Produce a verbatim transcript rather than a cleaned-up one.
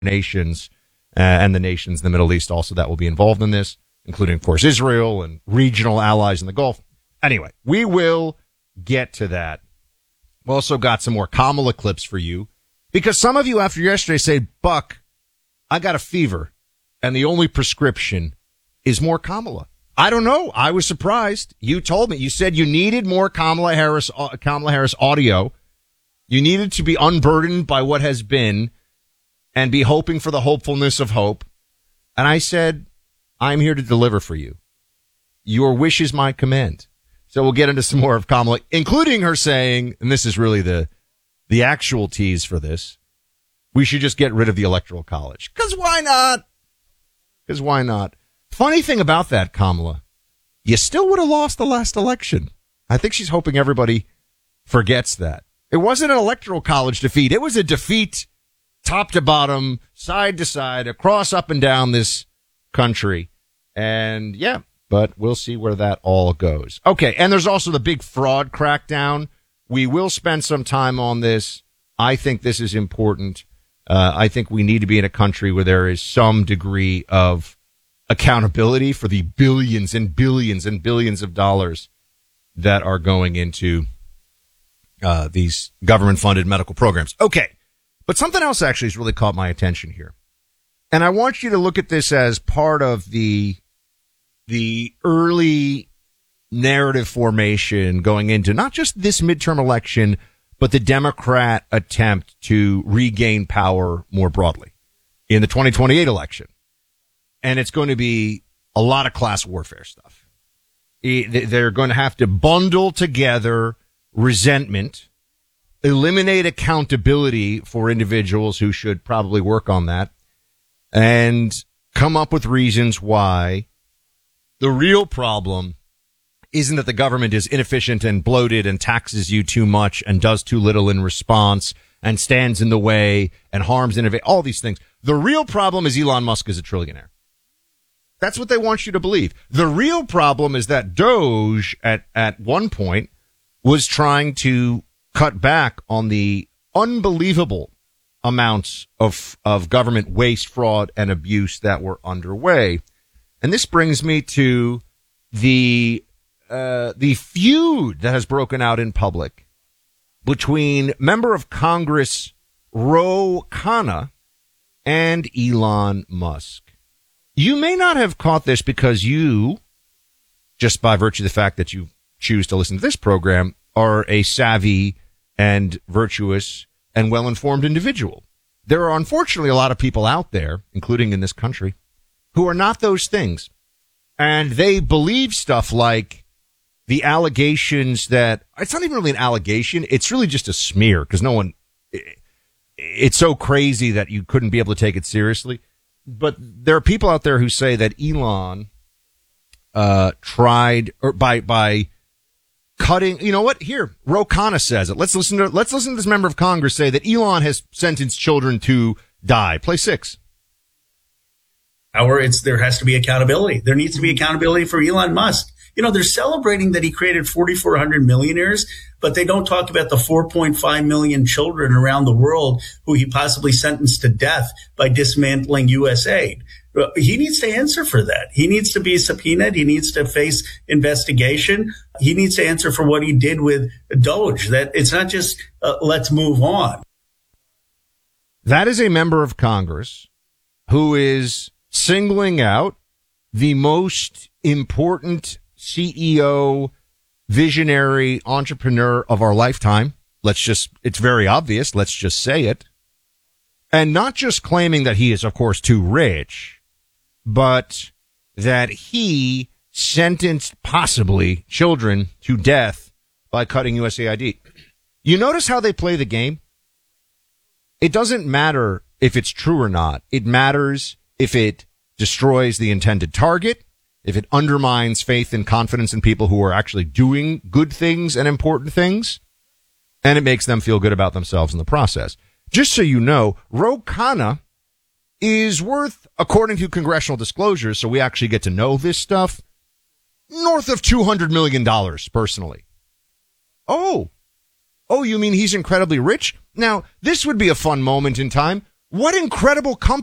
nations uh, and the nations in the Middle East also that will be involved in this, including, of course, Israel and regional allies in the Gulf. Anyway, we will get to that. We also got some more Kamala clips for you because some of you after yesterday say, Buck, I got a fever and the only prescription is more Kamala. I don't know. I was surprised. You told me. You said you needed more Kamala Harris, uh, Kamala Harris audio. You needed to be unburdened by what has been and be hoping for the hopefulness of hope. And I said, I'm here to deliver for you. Your wish is my command. So we'll get into some more of Kamala, including her saying, and this is really the the actual tease for this, we should just get rid of the Electoral College. Because why not? Because why not? Funny thing about that, Kamala, you still would have lost the last election. I think she's hoping everybody forgets that. It wasn't an Electoral College defeat. It was a defeat top to bottom, side to side, across, up and down this country. And yeah, but we'll see where that all goes. Okay, and there's also the big fraud crackdown. We will spend some time on this. I think this is important. Uh, I think we need to be in a country where there is some degree of accountability for the billions and billions and billions of dollars that are going into uh, these government-funded medical programs. Okay, but something else actually has really caught my attention here. And I want you to look at this as part of the the early narrative formation going into not just this midterm election, but the Democrat attempt to regain power more broadly in the twenty twenty-eight election. And it's going to be a lot of class warfare stuff. They're going to have to bundle together resentment, eliminate accountability for individuals who should probably work on that, and come up with reasons why the real problem isn't that the government is inefficient and bloated and taxes you too much and does too little in response and stands in the way and harms innovation, all these things. The real problem is Elon Musk is a trillionaire. That's what they want you to believe. The real problem is that Doge at, at one point was trying to cut back on the unbelievable amounts of, of government waste, fraud, and abuse that were underway. And this brings me to the, uh, the feud that has broken out in public between member of Congress Ro Khanna and Elon Musk. You may not have caught this because you, just by virtue of the fact that you choose to listen to this program, are a savvy and virtuous and well-informed individual. There are unfortunately a lot of people out there, including in this country, who are not those things. And they believe stuff like the allegations that, it's not even really an allegation, it's really just a smear, because no one, it's so crazy that you couldn't be able to take it seriously. But there are people out there who say that Elon uh tried or by by cutting, you know what? Here, Ro Khanna says it. Let's listen to let's listen to this member of Congress say that Elon has sentenced children to die. Play six. Or it's there has to be accountability. There needs to be accountability for Elon Musk. You know, they're celebrating that he created forty-four hundred millionaires, but they don't talk about the four point five million children around the world who he possibly sentenced to death by dismantling U S aid. He needs to answer for that. He needs to be subpoenaed. He needs to face investigation. He needs to answer for what he did with Doge. That it's not just uh, let's move on. That is a member of Congress who is singling out the most important C E O, visionary entrepreneur of our lifetime. Let's just, it's very obvious. Let's just say it. And not just claiming that he is, of course, too rich, but that he sentenced possibly children to death by cutting U S A I D. You notice how they play the game? It doesn't matter if it's true or not. It matters if it destroys the intended target, if it undermines faith and confidence in people who are actually doing good things and important things, and it makes them feel good about themselves in the process. Just so you know, Ro Khanna is worth, according to congressional disclosures, so we actually get to know this stuff, north of two hundred million dollars personally. Oh, oh, you mean he's incredibly rich? Now, this would be a fun moment in time. What incredible company.